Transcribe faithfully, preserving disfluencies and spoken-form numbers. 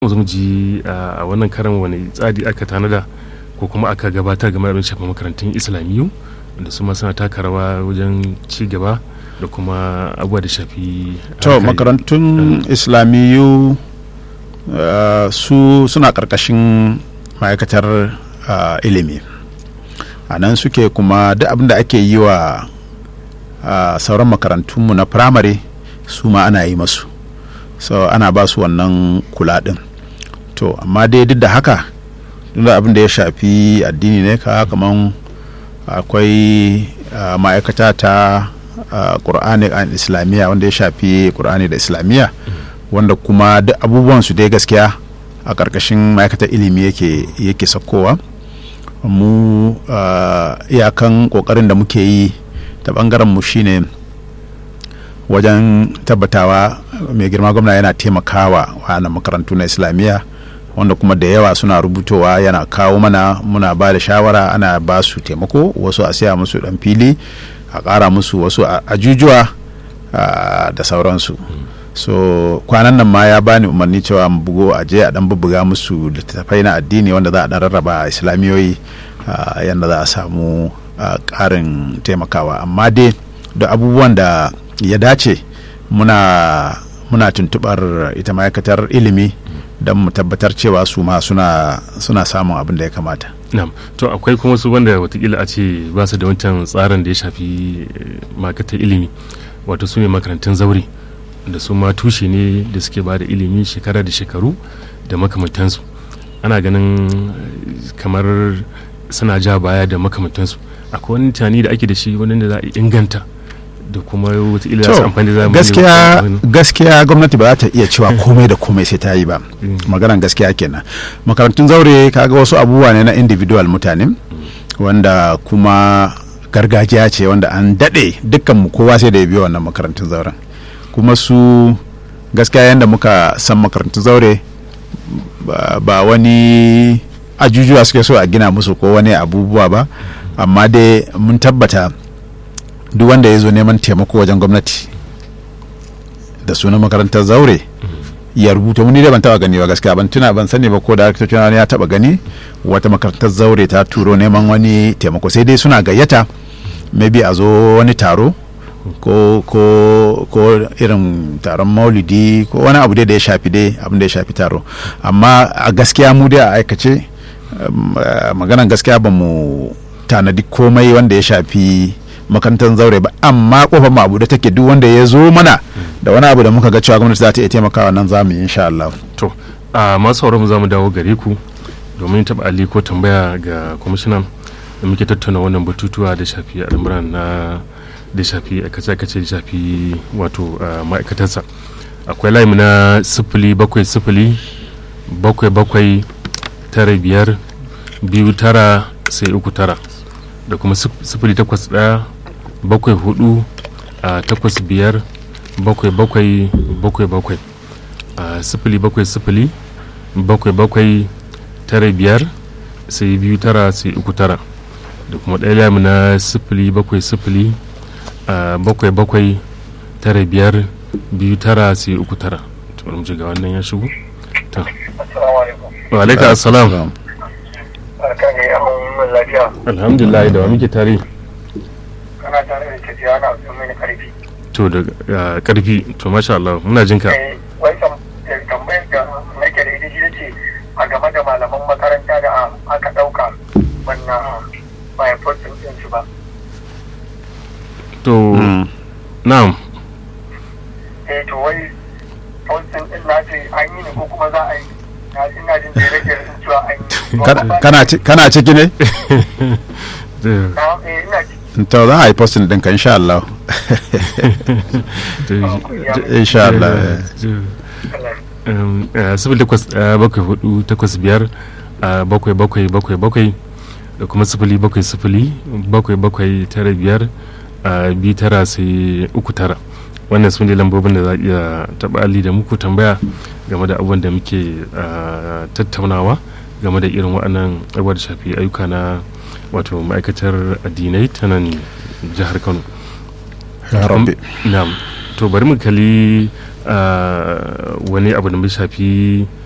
mu ji a wannan karan wani tsari aka tanada ko kuma aka gabatar game da shafa makarantun islamiyyu da su ma suna taka rawa wajen ci gaba da kuma abubuwa da shafi to makarantun islamiyyu su suna karkashin ma'aikatar ilimi a nan suke, kuma duk abin da ake yi wa sauran makarantunmu na firamare su ma ana yi masu, so ana ba su wannan kula din. To amma dai duk da haka, duk da abin da ya shafi addini ne, ka kaman akwai uh, ma'aikata ta uh, Qur'ani and Islamiyya wanda ya shafi Qur'ani da Islamiyya, wanda kuma duk abubuwan su dai gaskiya a karkashin ma'aikatar ilimi yake yake sakowa. Mu uh, iyakan kokarin da muke yi ta bangaren mu shine wajen tabbatawa mai girma gwamna yana taimakawa wa makarantu na Islamiyya, wanda kuma da yawa suna rubutowa yana kawo mana, muna ba da shawara, ana ba su taimako, wasu a siya musu dan fili, a ƙara musu wasu ajujuwa da sauransu. So kwanan nan ma ya bani umarni cewa mu bugo a je a dan bubbuga musu littattafai na addini wanda za a dan rarraba islamiyoyi yanda za a samu ƙarin taimakawa. Amma dai da abubuwan da ya dace muna muna tuntubar ita ma'aikatar ilimi don mu tabbatar cewa su ma suna suna samun abin da ya kamata. Na'am. To akwai kuma su wanda watakila a ce ba su da wancan tsarin da ya shafi ma'aikatar ilimi, wato su ne makarantun zaure da su ma tushe ne da suke ba da ilimi shekara da shekaru da makamantansu. Ana ganin kamar suna ja baya da makamantansu. Akwai wani tunani da ake da shi wanda za a inganta da kuma wataƙila za su amfani da gaskiya gaskiya gwamnati ba za ta iya cewa komai da komai sai ta yi ba. Maganan gaskiya kenan. Makarantun zaure kaga wasu abubuwa ne na individual mutane, wanda kuma gargajiya ce wanda an daɗe dukkan mu kowa sai da ya biyo wannan makarantun zauren. Kuma su gaskiya yanda muka san makarantun zaure ba, ba wani ajujuwa suke so a gina musu ko wani abubuwa ba, amma dai mun tabbata duk wanda ya zo neman taimako wajen gwamnati da sunan makarantar zaure ya rubuta. Muni dai ban taba gani ba gaskiya, ban tuna ban sani ba ko da tuna ya taba gani wata makarantar zaure ta turo neman wani taimako, sai dai suna gayyata maybe a zo wani taro ko ko ko irin taron maulidi ko wani abu dai da ya shafi dai abin da ya shafi taro. Amma a gaskiya mu dai a aikace maganan gaskiya ba mu tanadi komai wanda ya shafi makarantar zaure ba, amma kofar mu da take duk wanda ya zo mana da wani abu da muka ga cewa gwamnati za ta iya taimakawa nan zamu yi insha Allah. To a masu sauraron mu zamu dawo gare ku domin taba ali ko tambaya ga kwamishinan da muke tattauna wannan batutuwa da shafi al'amuran na da shafi aikace-aikace da shafi wato ma'aikatarsa. Akwai layi na sifili bakwai sifili bakwai bakwai tara biyar biyu tara sai uku tara da kuma sifili takwas ɗaya bakwai hudu a takwas biyar bakwai bakwai bakwai bakwai a sifili bakwai sifili bakwai bakwai tara biyar sai biyu tara sai uku tara da kuma ɗaya lamu na sifili bakwai sifili a bakwai bakwai tara biyar biyu tara sai uku tara. To mu ji ga wannan ya shigo. Ta. Wa alaikum assalam. Alhamdulillah, da wa muke tare? Kana tare da tafiya na mai karfi. To da karfi, to masha Allah, muna jinka. Eh, wai tambayar da nake da ita shi ce a game da malaman makaranta da aka dauka wannan bayan postin din su ba. To na'am. Eh to wai postin din na ce an yi ne ko kuma za a yi? Ina jin da rage cewa an yi. Kana ciki ne? Eh ina ciki. To za a yi postin ɗinka insha Allah. Insha Allah. Sifil takwas bakwai hudu takwas biyar bakwai bakwai bakwai bakwai da kuma sifili bakwai sifili bakwai bakwai tara biyar biyu tara sai uku tara. Wannan su ne lambobin da za a iya taɓa ali da muku tambaya game da abubuwan da muke tattaunawa game da irin waɗannan abubuwa da shafi ayyuka na wato ma'aikatar addinai ta nan jihar Kano. Na'am. To bari mu kalli wani abu da mai shafi